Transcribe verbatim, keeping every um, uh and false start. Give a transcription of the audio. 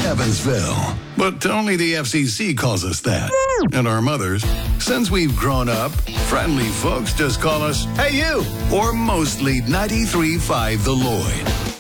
Evansville. But only the F C C calls us that. And our mothers, since we've grown up, friendly folks just call us, "Hey, you!" Or mostly ninety-three point five The Lloyd.